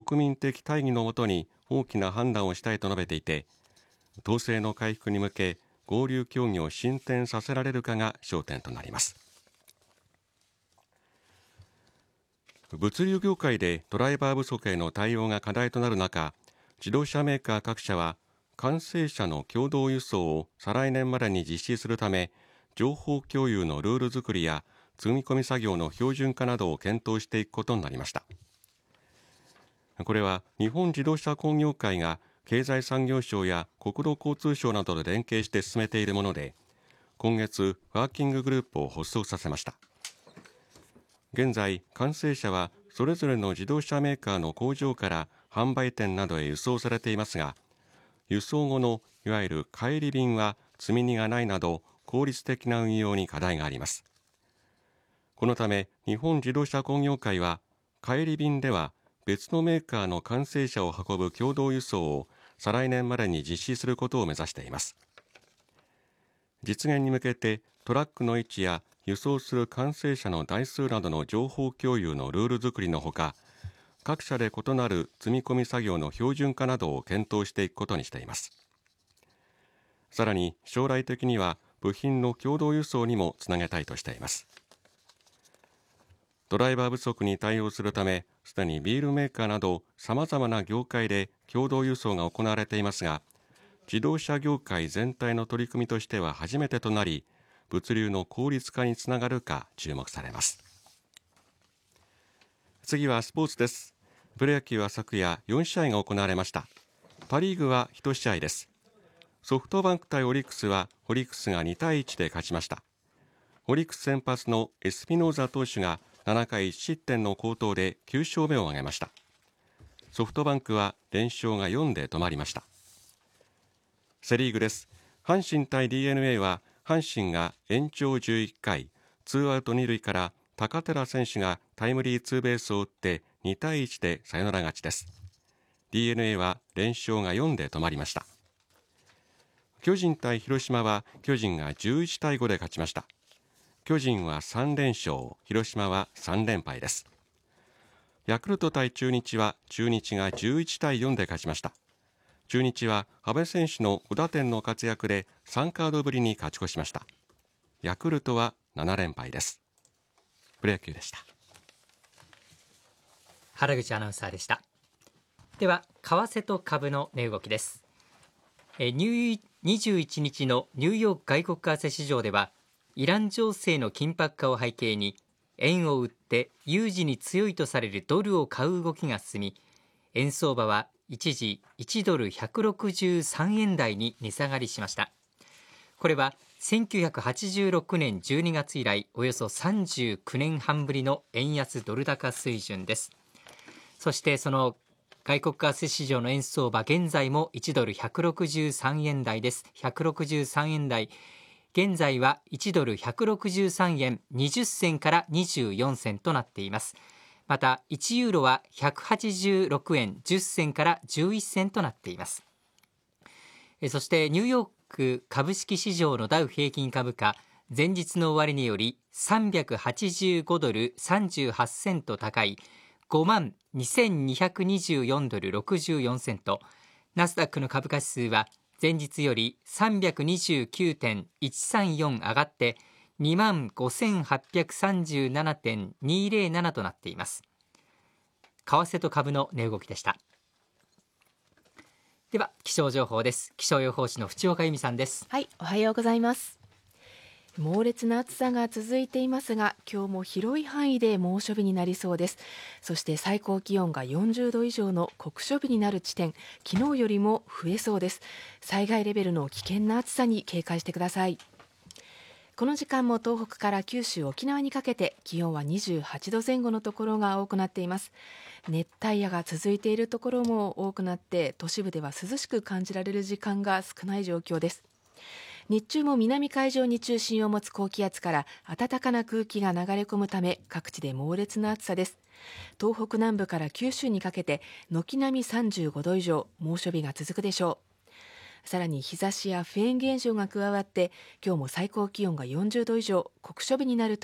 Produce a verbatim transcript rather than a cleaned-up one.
国民的大義のもとに大きな判断をしたいと述べていて、統制の回復に向け合流協議を進展させられるかが焦点となります。物流業界でドライバー不足への対応が課題となる中、自動車メーカー各社は完成車の共同輸送を再来年までに実施するため、情報共有のルール作りや積み込み作業の標準化などを検討していくことになりました。これは日本自動車工業会が経済産業省や国土交通省などで連携して進めているもので、今月ワーキンググループを発足させました。現在、完成車はそれぞれの自動車メーカーの工場から販売店などへ輸送されていますが、輸送後のいわゆる帰り便は積み荷がないなど効率的な運用に課題があります。このため日本自動車工業会は、帰り便では別のメーカーの完成車を運ぶ共同輸送を再来年までに実施することを目指しています。実現に向けてトラックの位置や輸送する完成車の台数などの情報共有のルール作りのほか、各社で異なる積み込み作業の標準化などを検討していくことにしています。さらに将来的には部品の共同輸送にもつなげたいとしています。ドライバー不足に対応するため、すでにビールメーカーなどさまざまな業界で共同輸送が行われていますが、自動車業界全体の取り組みとしては初めてとなり、物流の効率化につながるか注目されます。次はスポーツです。プロ野球は昨夜よん試合が行われました。パリーグはひと試合です。ソフトバンク対オリックスはオリックスがに対いちで勝ちました。オリックス先発のエスピノーザ投手がななかいいち失点の好投できゅう勝目を挙げました。ソフトバンクは連勝がよんで止まりました。セリーグです。阪神対 ディーエヌエー は阪神が延長じゅういっかい、ツーアウトに塁から高寺選手がタイムリーツーベースを打ってに対いちでサヨナラ勝ちです。 ディーエヌエー は連勝がよんで止まりました。巨人対広島は巨人がじゅういち対ごで勝ちました。巨人はさん連勝、広島はさん連敗です。ヤクルト対中日は中日がじゅういち対よんで勝ちました。中日は阿部選手のご打点の活躍でさんカードぶりに勝ち越しました。ヤクルトはなな連敗です。プロ野球でした。 原口アナウンサーでした。では為替と株の値動きです。えにじゅういちにちのニューヨーク外国為替市場では、イラン情勢の緊迫化を背景に円を売って有事に強いとされるドルを買う動きが進み、円相場は一時いちドルひゃくろくじゅうさんえん台に値下がりしました。これはせんきゅうひゃくはちじゅうろくねんじゅうにがつ以来およそさんじゅうきゅうねんはんぶりの円安ドル高水準です。そしてその外国為替市場の円相場、現在もいちドルひゃくろくじゅうさんえん台です。ひゃくろくじゅうさんえん台、現在はいちドルひゃくろくじゅうさんえんにじゅっ銭からにじゅうよん銭となっています。またいちユーロはひゃくはちじゅうろくえんじゅっ銭からじゅういっ銭となっています。そしてニューヨーク株式市場のダウ平均株価、前日の終値よりさんびゃくはちじゅうごドルさんじゅうはちセント高い ごまんにせんにひゃくにじゅうよんドルろくじゅうよんセント、ナスダックの株価指数は前日より さんびゃくにじゅうきゅうてんいちさんよん 上がって にまんごせんはっぴゃくさんじゅうななてんにぜろなな となっています。為替と株の値動きでした。では気象情報です。気象予報士の淵岡由美さんです。 はい、おはようございます。猛烈な暑さが続いていますが、今日も広い範囲で猛暑日になりそうです。そして最高気温がよんじゅうど以上の酷暑日になる地点、昨日よりも増えそうです。災害レベルの危険な暑さに警戒してください。この時間も東北から九州、沖縄にかけて気温はにじゅうはちどぜん後のところが多くなっています。熱帯夜が続いているところも多くなって、都市部では涼しく感じられる時間が少ない状況です。日中も南海上に中心を持つ高気圧から暖かな空気が流れ込むため、各地で猛烈な暑さです。東北南部から九州にかけて軒並みさんじゅうごど以上、猛暑日が続くでしょう。さらに日差しやフェーン現象が加わって、今日も最高気温がよんじゅうど以上、酷暑日になると